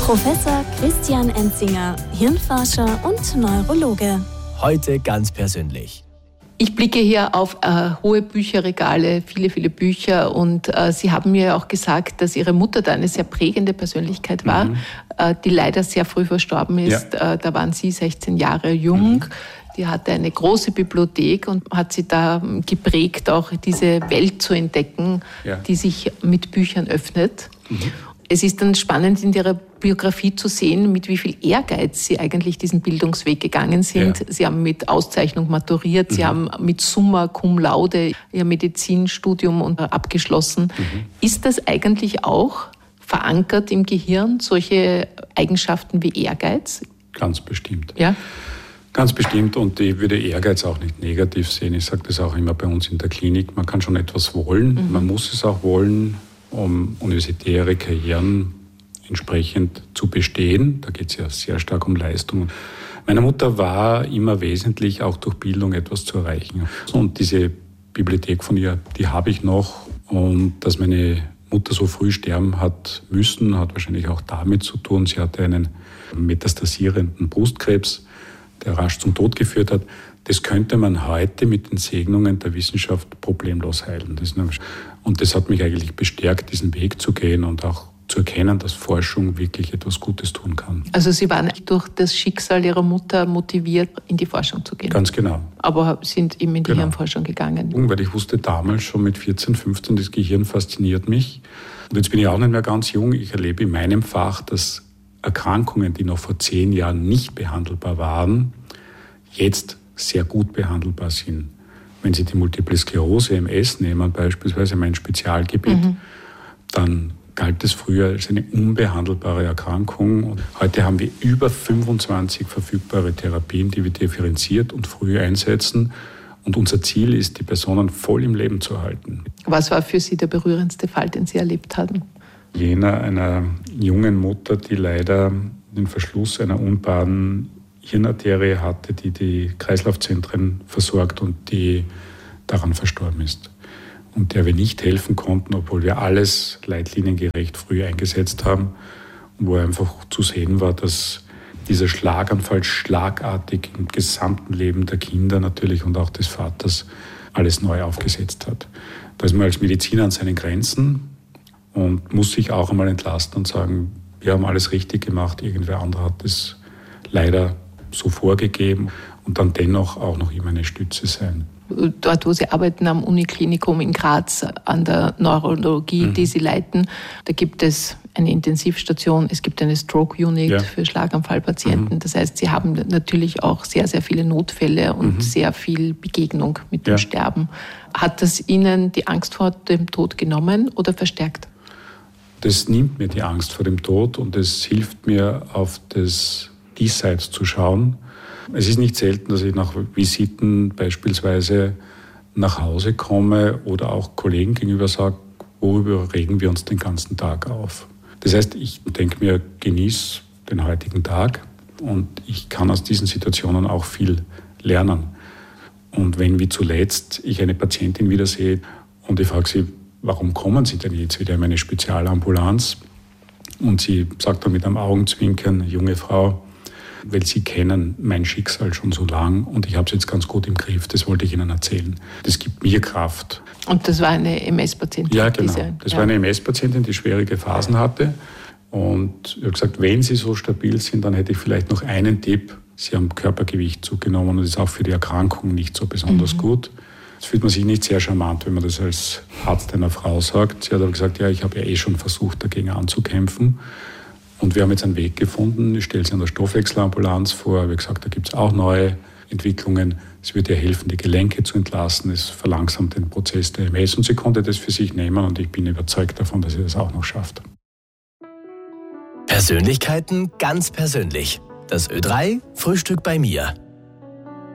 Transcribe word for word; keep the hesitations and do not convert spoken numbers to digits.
Professor Christian Enzinger, Hirnforscher und Neurologe. Heute ganz persönlich. Ich blicke hier auf äh, hohe Bücherregale, viele, viele Bücher, und äh, Sie haben mir auch gesagt, dass Ihre Mutter da eine sehr prägende Persönlichkeit war, mhm. äh, die leider sehr früh verstorben ist. Ja. Äh, da waren Sie sechzehn Jahre jung. Mhm. Die hatte eine große Bibliothek und hat sie da geprägt, auch diese Welt zu entdecken, ja. die sich mit Büchern öffnet. Mhm. Es ist dann spannend, in Ihrer Biografie zu sehen, mit wie viel Ehrgeiz Sie eigentlich diesen Bildungsweg gegangen sind. Ja. Sie haben mit Auszeichnung maturiert, mhm. Sie haben mit Summa Cum Laude Ihr Medizinstudium abgeschlossen. Mhm. Ist das eigentlich auch verankert im Gehirn, solche Eigenschaften wie Ehrgeiz? Ganz bestimmt. Ja? Ganz bestimmt, und ich würde Ehrgeiz auch nicht negativ sehen. Ich sage das auch immer bei uns in der Klinik. Man kann schon etwas wollen, mhm. man muss es auch wollen, um universitäre Karrieren entsprechend zu bestehen. Da geht es ja sehr stark um Leistung. Meiner Mutter war immer wesentlich, auch durch Bildung etwas zu erreichen. Und diese Bibliothek von ihr, die habe ich noch. Und dass meine Mutter so früh sterben hat müssen, hat wahrscheinlich auch damit zu tun. Sie hatte einen metastasierenden Brustkrebs, der rasch zum Tod geführt hat. Das könnte man heute mit den Segnungen der Wissenschaft problemlos heilen. Das und das hat mich eigentlich bestärkt, diesen Weg zu gehen und auch zu erkennen, dass Forschung wirklich etwas Gutes tun kann. Also Sie waren durch das Schicksal Ihrer Mutter motiviert, in die Forschung zu gehen? Ganz genau. Aber sind eben in die genau. Hirnforschung gegangen? Weil ich wusste damals schon mit vierzehn, fünfzehn, das Gehirn fasziniert mich. Und jetzt bin ich auch nicht mehr ganz jung. Ich erlebe in meinem Fach, dass Erkrankungen, die noch vor zehn Jahren nicht behandelbar waren, jetzt sehr gut behandelbar sind. Wenn Sie die Multiple Sklerose, M S nehmen, beispielsweise mein Spezialgebiet, mhm. dann galt es früher als eine unbehandelbare Erkrankung. Und heute haben wir über fünfundzwanzig verfügbare Therapien, die wir differenziert und früh einsetzen. Und unser Ziel ist, die Personen voll im Leben zu halten. Was war für Sie der berührendste Fall, den Sie erlebt hatten? Jener einer jungen Mutter, die leider den Verschluss einer unbaren Hirnarterie hatte, die die Kreislaufzentren versorgt und die daran verstorben ist. Und der wir nicht helfen konnten, obwohl wir alles leitliniengerecht früh eingesetzt haben, wo einfach zu sehen war, dass dieser Schlaganfall schlagartig im gesamten Leben der Kinder natürlich und auch des Vaters alles neu aufgesetzt hat. Da ist man als Mediziner an seinen Grenzen und muss sich auch einmal entlasten und sagen, wir haben alles richtig gemacht, irgendwer anderer hat es leider so vorgegeben, und dann dennoch auch noch immer eine Stütze sein. Dort, wo Sie arbeiten am Uniklinikum in Graz an der Neurologie, mhm. die Sie leiten, da gibt es eine Intensivstation, es gibt eine Stroke-Unit ja. für Schlaganfallpatienten. Mhm. Das heißt, Sie haben natürlich auch sehr, sehr viele Notfälle und mhm. sehr viel Begegnung mit dem ja. Sterben. Hat das Ihnen die Angst vor dem Tod genommen oder verstärkt? Das nimmt mir die Angst vor dem Tod und es hilft mir, auf das Diesseits zu schauen. Es ist nicht selten, dass ich nach Visiten beispielsweise nach Hause komme oder auch Kollegen gegenüber sage, worüber regen wir uns den ganzen Tag auf. Das heißt, ich denke mir, genieß den heutigen Tag und ich kann aus diesen Situationen auch viel lernen. Und wenn wie zuletzt ich eine Patientin wiedersehe und ich frage sie, warum kommen Sie denn jetzt wieder in meine Spezialambulanz? Und sie sagt dann mit einem Augenzwinkern, junge Frau, weil Sie kennen mein Schicksal schon so lang und ich habe es jetzt ganz gut im Griff, das wollte ich Ihnen erzählen. Das gibt mir Kraft. Und das war eine M S-Patientin? Ja, genau. Diese, das ja. war eine M S-Patientin, die schwierige Phasen hatte. Und ich habe gesagt, wenn Sie so stabil sind, dann hätte ich vielleicht noch einen Tipp. Sie haben Körpergewicht zugenommen und das ist auch für die Erkrankung nicht so besonders mhm. gut. Das fühlt man sich nicht sehr charmant, wenn man das als Arzt einer Frau sagt. Sie hat aber gesagt, ja, ich habe ja eh schon versucht, dagegen anzukämpfen. Und wir haben jetzt einen Weg gefunden. Ich stelle sie an der Stoffwechselambulanz vor. Ich habe gesagt, da gibt es auch neue Entwicklungen. Es wird ihr helfen, die Gelenke zu entlasten. Es verlangsamt den Prozess der M S. Und sie konnte das für sich nehmen. Und ich bin überzeugt davon, dass sie das auch noch schafft. Persönlichkeiten ganz persönlich. Das Ö drei Frühstück bei mir.